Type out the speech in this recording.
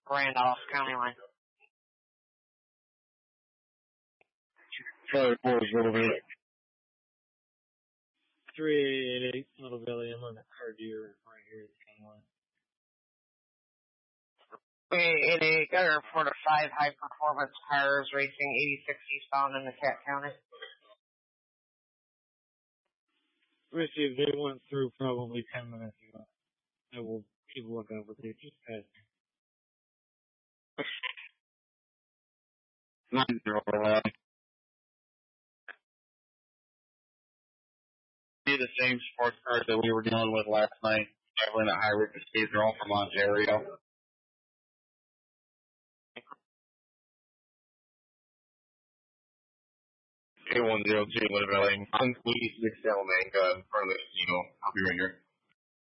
Randolph County line. Charlie 4 is Littleville. 388 Littleville Inland at Cardew right here at the county line. 388, got a report of 5 high-performance cars racing 86 eastbound in the Cat County. Received, they went through probably 10 minutes ago. I will keep a lookout for they just passed. 9-0-1. The same sports cars that we were dealing with last night, traveling at high rate of speed. They're all from Ontario. K102 Littleville, Lee 6 Salamanca in front of the casino. I'll be right here.